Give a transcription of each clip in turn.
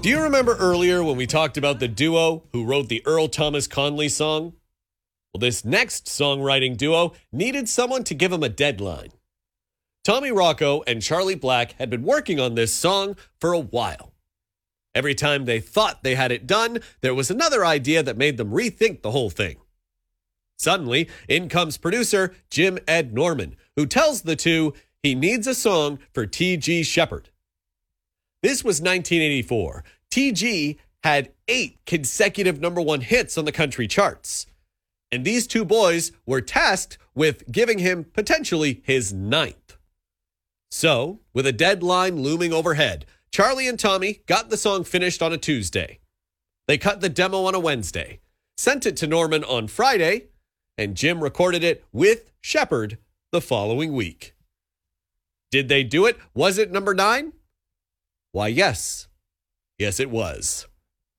Do you remember earlier when we talked about the duo who wrote the Earl Thomas Conley song? Well, this next songwriting duo needed someone to give them a deadline. Tommy Rocco and Charlie Black had been working on this song for a while. Every time they thought they had it done, there was another idea that made them rethink the whole thing. Suddenly, in comes producer Jim Ed Norman, who tells the two he needs a song for T.G. Sheppard. This was 1984. T.G. had 8 consecutive #1 hits on the country charts. And these two boys were tasked with giving him potentially his 9th. So, with a deadline looming overhead, Charlie and Tommy got the song finished on a Tuesday. They cut the demo on a Wednesday, sent it to Norman on Friday, and Jim recorded it with Sheppard the following week. Did they do it? Was it number 9? Why, yes. Yes, it was.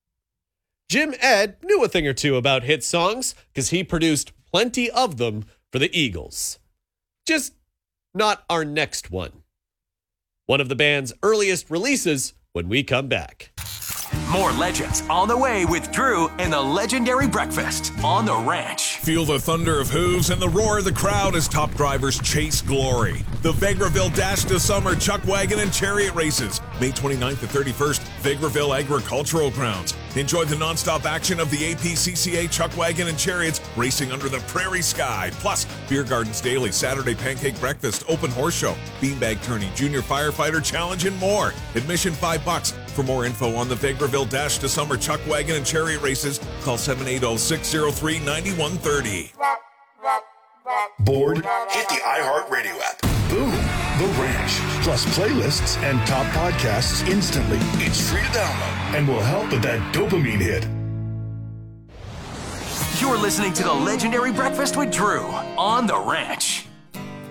Jim Ed knew a thing or two about hit songs because he produced plenty of them for the Eagles. Just not our next one. One of the band's earliest releases when we come back. More legends on the way with Drew and the legendary breakfast on the ranch. Feel the thunder of hooves and the roar of the crowd as top drivers chase glory. The Vegreville Dash to Summer Chuck Wagon and Chariot Races, May 29th to 31st, Vegreville Agricultural Grounds. Enjoy the nonstop action of the APCCA Chuck Wagon and Chariots racing under the prairie sky. Plus, Beer Gardens Daily, Saturday Pancake Breakfast, Open Horse Show, Beanbag Tourney, Junior Firefighter Challenge, and more. Admission $5. For more info on the Vegreville Dash to Summer Chuck Wagon and Chariot Races, call 780-603-9130. Bored? Hit the iHeartRadio app. Boom. The Ranch. Plus playlists and top podcasts instantly. It's free to download and will help with that dopamine hit. You're listening to the legendary breakfast with Drew on the ranch.